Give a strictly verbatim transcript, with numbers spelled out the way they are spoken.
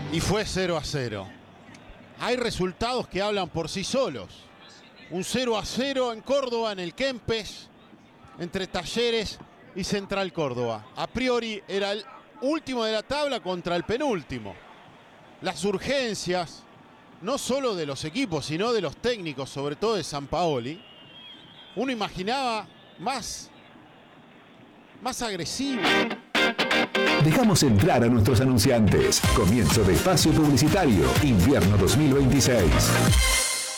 y fue cero a cero. Hay resultados que hablan por sí solos. Un cero a cero en Córdoba, en el Kempes, entre Talleres y Central Córdoba. A priori era el último de la tabla contra el penúltimo. Las urgencias, no solo de los equipos, sino de los técnicos, sobre todo de Sampaoli, uno imaginaba más, más agresivo. Dejamos entrar a nuestros anunciantes. Comienzo de espacio publicitario, invierno dos mil veintiséis.